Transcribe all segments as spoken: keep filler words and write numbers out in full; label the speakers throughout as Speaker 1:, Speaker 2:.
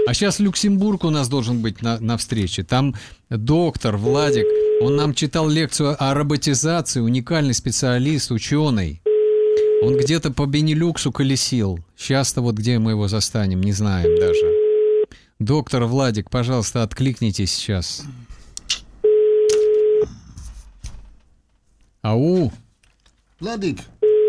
Speaker 1: А сейчас Люксембург у нас должен быть на, на встрече. Там доктор Владик, он нам читал лекцию о роботизации, уникальный специалист, ученый. Он где-то по Бенилюксу колесил. Сейчас-то вот где мы его застанем, не знаем даже. Доктор Владик, пожалуйста, откликнитесь сейчас. Ау.
Speaker 2: Владик.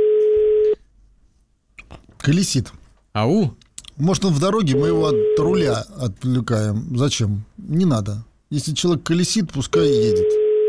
Speaker 2: Колесит.
Speaker 1: Ау.
Speaker 2: Может, он в дороге, мы его от руля отвлекаем. Зачем? Не надо. Если человек колесит, пускай едет.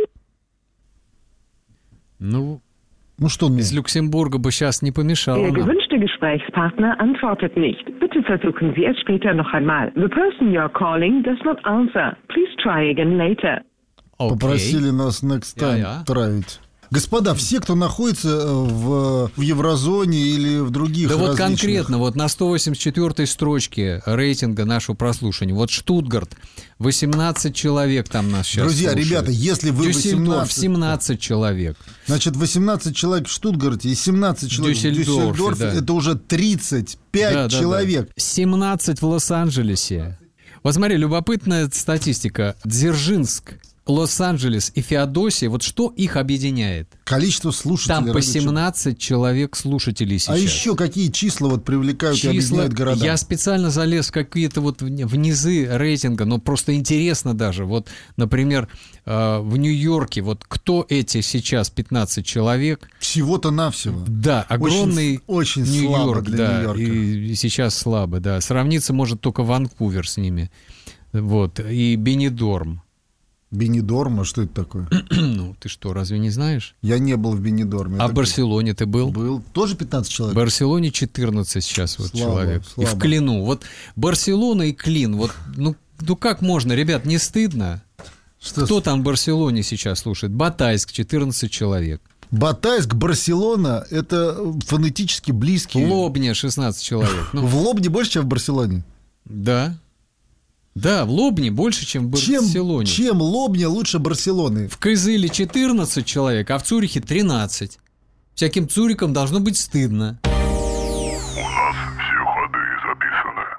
Speaker 1: Ну,
Speaker 2: ну что, ну?
Speaker 1: Из Люксембурга бы сейчас не помешало.
Speaker 3: Der gewünschte Gesprächspartner antwortet nicht. Bitte versuchen Sie es später noch einmal. The person you're calling does not answer. Please try again later.
Speaker 1: Okay.
Speaker 2: Попросили нас next time
Speaker 1: Я-я.
Speaker 2: травить. Господа, все, кто находится в, в еврозоне или в других
Speaker 1: да
Speaker 2: различных...
Speaker 1: вот конкретно, вот на сто восемьдесят четвёртой строчке рейтинга нашего прослушивания, вот Штутгарт, восемнадцать человек там нас сейчас
Speaker 2: Друзья,
Speaker 1: слушают.
Speaker 2: ребята, если вы
Speaker 1: Дюссельдорф,
Speaker 2: восемнадцать...
Speaker 1: семнадцать человек.
Speaker 2: Значит, восемнадцать человек в Штутгарте и семнадцать человек в Дюссельдорфе,
Speaker 1: да.
Speaker 2: Это уже тридцать пять
Speaker 1: да,
Speaker 2: человек.
Speaker 1: Да, да. семнадцать в Лос-Анджелесе. Вот смотри, любопытная статистика. Дзержинск, Лос-Анджелес и Феодосия, вот что их объединяет?
Speaker 2: Количество слушателей.
Speaker 1: Там по семнадцать человек слушателей сейчас.
Speaker 2: А еще какие числа вот привлекают
Speaker 1: числа,
Speaker 2: и объединяют города?
Speaker 1: Я специально залез в какие-то вот в низы рейтинга, но просто интересно даже. Вот, например, в Нью-Йорке, вот кто эти сейчас пятнадцать человек?
Speaker 2: Всего-то навсего.
Speaker 1: Да, огромный
Speaker 2: очень, очень
Speaker 1: Нью-Йорк,
Speaker 2: для
Speaker 1: да,
Speaker 2: Нью-Йорка.
Speaker 1: И, и сейчас слабо, да. Сравниться может только Ванкувер с ними. Вот, и Бенидорм.
Speaker 2: Бенидорм, а что это такое?
Speaker 1: Ну, ты что, разве не знаешь?
Speaker 2: Я не был в Бенидорме.
Speaker 1: А в Барселоне ты был?
Speaker 2: Был. Тоже пятнадцать человек?
Speaker 1: В Барселоне четырнадцать сейчас вот
Speaker 2: слабо,
Speaker 1: человек.
Speaker 2: Слабо.
Speaker 1: И в Клину. Вот Барселона и Клин. Вот, ну, ну как можно, ребят, не стыдно? Что Кто с... там в Барселоне сейчас слушает? Батайск, четырнадцать человек.
Speaker 2: Батайск, Барселона, это фонетически близкие.
Speaker 1: Лобня, шестнадцать человек.
Speaker 2: Ну, в Лобне больше, чем в Барселоне?
Speaker 1: Да. Да, в Лобне больше, чем в Барселоне.
Speaker 2: Чем, чем Лобня лучше Барселоны?
Speaker 1: В Кызыле четырнадцать человек, а в Цюрихе тринадцать. Всяким цюрикам должно быть стыдно.